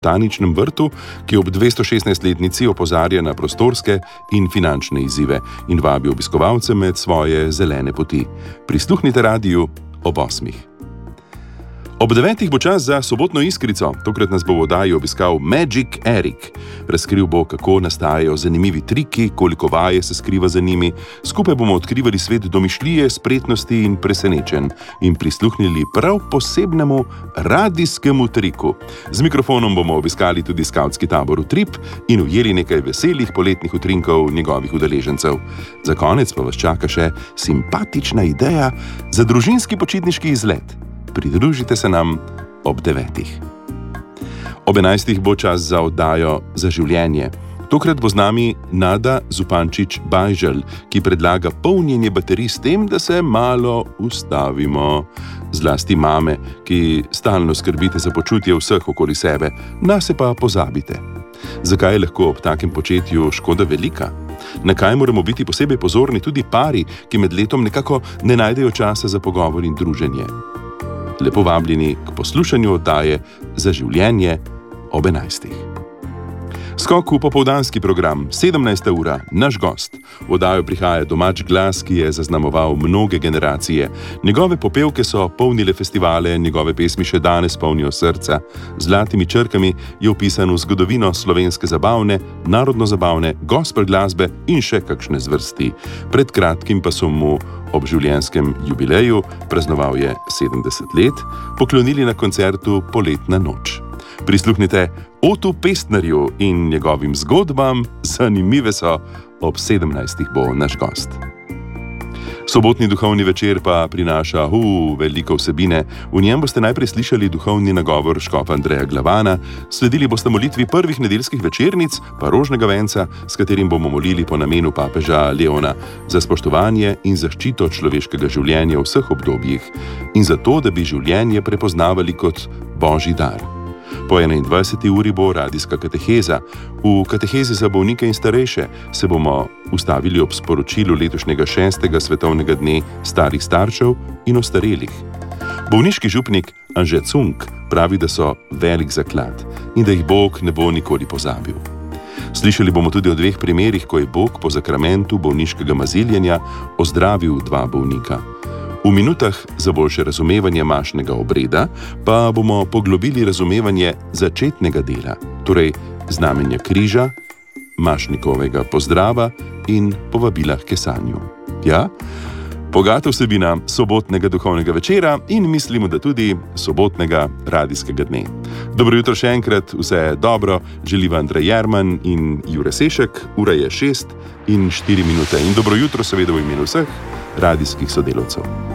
botaničnem vrtu, ki ob 216-letnici opozarja na prostorske in finančne izzive in vabi obiskovalce med svoje zelene poti. Prisluhnite radiju ob 8. Ob 9. bo čas za sobotno iskrico. Tokrat nas bo v oddaji obiskal Magic Erik. Razkril bo, kako nastajajo zanimivi triki, koliko vaje se skriva za njimi. Skupaj bomo odkrivali svet domišljije, spretnosti in presenečenj in prisluhnili prav posebnemu radijskemu triku. Z mikrofonom bomo obiskali tudi skavtski tabor Utrip in ujeli nekaj veselih poletnih utrinkov njegovih udeležencev. Za konec pa vas čaka še simpatična ideja za družinski počitniški izlet. Pridružite se nam ob 9. Ob 11. bo čas za oddajo Za življenje. Tokrat bo z nami Nada Zupančič-Bajželj, ki predlaga polnjenje baterij s tem, da se malo ustavimo. Zlasti mame, ki stalno skrbite za počutje vseh okoli sebe, nase pa pozabite. Zakaj je lahko ob takem početju škoda velika? Na kaj moramo biti posebej pozorni tudi pari, ki med letom nekako ne najdejo časa za pogovor in druženje? Lepo vabljeni k poslušanju oddaje Za življenje ob 11. Skok v popoldanski program, 17. ura, naš gost. V oddajo prihaja domač glas, ki je zaznamoval mnoge generacije. Njegove popevke so polnile festivale, njegove pesmi še danes polnijo srca. Z zlatimi črkami je vpisan v zgodovino slovenske zabavne, narodno-zabavne, gospel glasbe in še kakšne zvrsti. Pred kratkim pa so mu ob življenjskem jubileju, praznoval je 70 let, poklonili na koncertu Poletna noč. Prisluhnite Otu Pestnerju in njegovim zgodbam, zanimive so, ob 17. bo naš gost. Sobotni duhovni večer pa prinaša veliko vsebine. V njem boste najprej slišali duhovni nagovor škofa Andreja Glavana, sledili boste molitvi prvih nedeljskih večernic, pa rožnega venca, s katerim bomo molili po namenu papeža Leona za spoštovanje in zaščito človeškega življenja v vseh obdobjih in za to, da bi življenje prepoznavali kot božji dar. Po 21. uri bo radijska kateheza. V katehezi za bolnike in starejše se bomo ustavili ob sporočilu letošnjega 6. svetovnega dne starih staršev in ostarelih. Bolniški župnik Anže Cunk pravi, da so velik zaklad in da jih Bog ne bo nikoli pozabil. Slišali bomo tudi o 2 primerih, ko je Bog po zakramentu bolniškega maziljenja ozdravil 2 bolnika. V minutah za boljše razumevanje mašnega obreda pa bomo poglobili razumevanje začetnega dela, torej znamenja križa, mašnikovega pozdrava in povabila k kesanju. Ja, bogata vsebina sobotnega duhovnega večera in mislimo, da tudi sobotnega radijskega dne. Dobro jutro še enkrat, vse dobro, želiva Andrej Jerman in Jure Sešek, ura je 6:04 in dobro jutro seveda v imenu vseh radijskih sodelavcev.